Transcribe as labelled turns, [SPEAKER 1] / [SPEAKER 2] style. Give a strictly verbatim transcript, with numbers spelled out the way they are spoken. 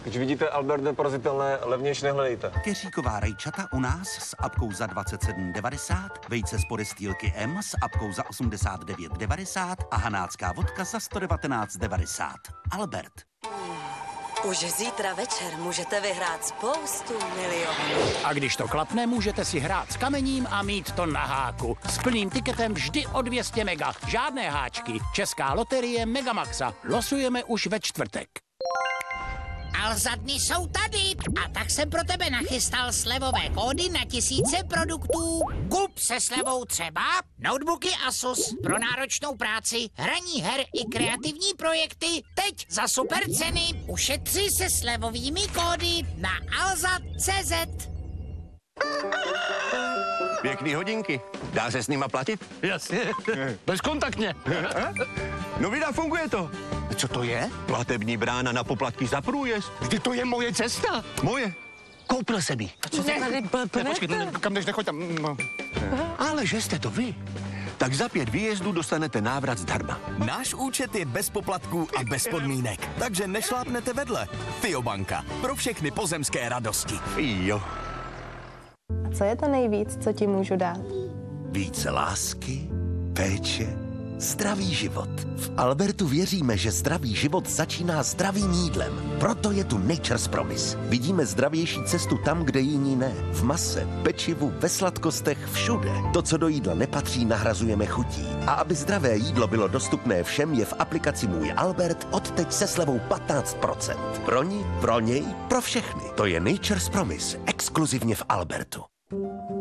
[SPEAKER 1] Když vidíte Albert neporazitelné, levnější nehledejte.
[SPEAKER 2] Keříková rajčata u nás s apkou za dvacet sedm devadesát, vejce z podestýlky M s apkou za osmdesát devět devadesát a hanácká vodka za sto devatenáct devadesát. Albert.
[SPEAKER 3] Už zítra večer můžete vyhrát spoustu milionů.
[SPEAKER 4] A když to klapne, můžete si hrát s kamením a mít to na háku. S plným tiketem vždy o dvě stě mega. Žádné háčky. Česká loterie Megamaxa. Losujeme už ve čtvrtek.
[SPEAKER 5] Alza dny jsou tady a tak jsem pro tebe nachystal slevové kódy na tisíce produktů. Kup se slevou třeba notebooky Asus pro náročnou práci, hraní her i kreativní projekty teď za super ceny. Ušetři se slevovými kódy na alza tečka cé zet.
[SPEAKER 6] Pěkný hodinky. Dá se s nima platit?
[SPEAKER 4] Jasně. Bezkontaktně.
[SPEAKER 6] No vida, funguje to.
[SPEAKER 4] Co to je?
[SPEAKER 6] Platební brána na poplatky za průjezd.
[SPEAKER 4] Vždyť to je moje cesta.
[SPEAKER 6] Moje. Koupil jsem ji.
[SPEAKER 4] Co se tady Počkej, kam jdeš, nechoď tam. No.
[SPEAKER 6] Ale že jste to vy, tak za pět výjezdů dostanete návrat zdarma.
[SPEAKER 7] Náš účet je bez poplatků a bez podmínek, takže nešlápnete vedle. Fiobanka. Pro všechny pozemské radosti.
[SPEAKER 6] Jo.
[SPEAKER 8] A co je to nejvíc, co ti můžu dát?
[SPEAKER 2] Více lásky, péče, zdravý život. V Albertu věříme, že zdravý život začíná zdravým jídlem. Proto je tu Nature's Promise. Vidíme zdravější cestu tam, kde jiní ne. V mase, pečivu, ve sladkostech, všude. To, co do jídla nepatří, nahrazujeme chutí. A aby zdravé jídlo bylo dostupné všem, je v aplikaci Můj Albert odteď se slevou patnáct procent. Pro ní, pro něj, pro všechny. To je Nature's Promise, exkluzivně v Albertu.